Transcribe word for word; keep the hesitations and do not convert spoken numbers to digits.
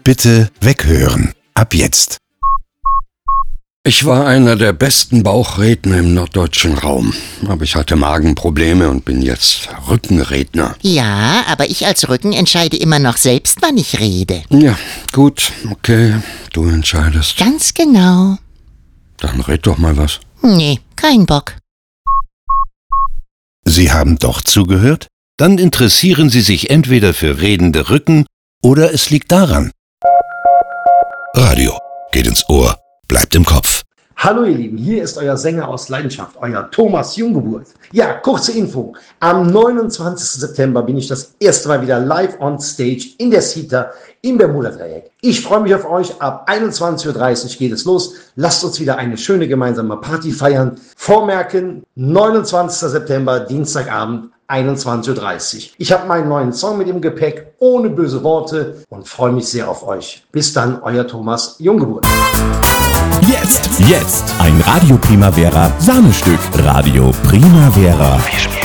Bitte weghören. Ab jetzt. Ich war einer der besten Bauchredner im norddeutschen Raum, aber ich hatte Magenprobleme und bin jetzt Rückenredner. Ja, aber ich als Rücken entscheide immer noch selbst, wann ich rede. Ja, gut, okay, du entscheidest. Ganz genau. Dann red doch mal was. Nee, kein Bock. Sie haben doch zugehört? Dann interessieren Sie sich entweder für redende Rücken oder es liegt daran. Radio geht ins Ohr, bleibt im Kopf. Hallo ihr Lieben, hier ist euer Sänger aus Leidenschaft, euer Thomas Junggeburt. Ja, kurze Info. Am neunundzwanzigsten September bin ich das erste Mal wieder live on stage in der Cita im Bermuda-Dreieck. Ich freue mich auf euch. Ab einundzwanzig Uhr dreißig geht es los. Lasst uns wieder eine schöne gemeinsame Party feiern. Vormerken, neunundzwanzigsten September, Dienstagabend, einundzwanzig Uhr dreißig. Ich habe meinen neuen Song mit im Gepäck, ohne böse Worte, und freue mich sehr auf euch. Bis dann, euer Thomas Junggeburt. Jetzt, jetzt ein Radio Primavera Sahnestück. Radio Primavera.